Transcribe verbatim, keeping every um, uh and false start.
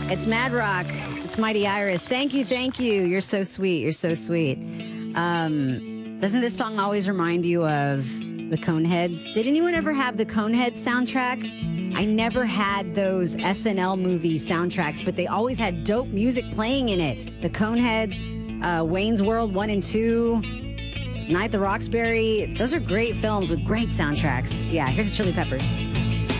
It's Mad Rock. It's Mighty Iris. Thank you, thank you. You're so sweet. You're so sweet. Um, doesn't this song always remind you of the Coneheads? Did anyone ever have the Coneheads soundtrack? I never had those S N L movie soundtracks, but they always had dope music playing in it. The Coneheads, uh, Wayne's World one and two, Night at the Roxbury. Those are great films with great soundtracks. Yeah, here's the Chili Peppers.